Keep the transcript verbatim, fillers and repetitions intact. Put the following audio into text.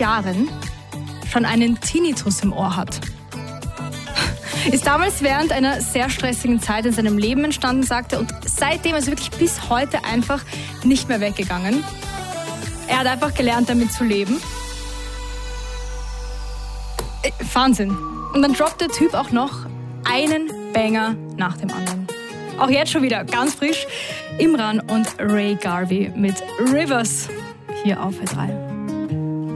Jahren schon einen Tinnitus im Ohr hat. Ist damals während einer sehr stressigen Zeit in seinem Leben entstanden, sagt er, und seitdem, also wirklich bis heute, einfach nicht mehr weggegangen. Er hat einfach gelernt, damit zu leben. Äh, Wahnsinn. Und dann droppt der Typ auch noch einen Banger nach dem anderen. Auch jetzt schon wieder ganz frisch. Imran und Ray Garvey mit Rivers hier auf Ö drei.